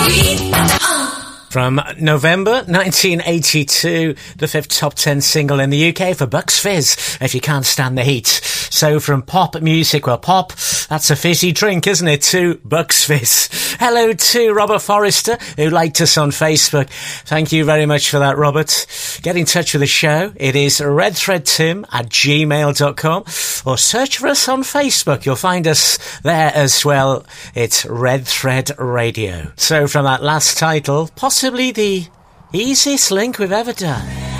From November 1982, the fifth top 10 single in the UK for Bucks Fizz, If You Can't Stand the Heat. So from pop music, well, pop, that's a fizzy drink, isn't it, to Bucks Fizz. Hello to Robert Forrester, who liked us on Facebook. Thank you very much for that, Robert. Get in touch with the show. It is redthreadtim@gmail.com, or search for us on Facebook. You'll find us there as well. It's Red Thread Radio. So from that last title, possibly the easiest link we've ever done.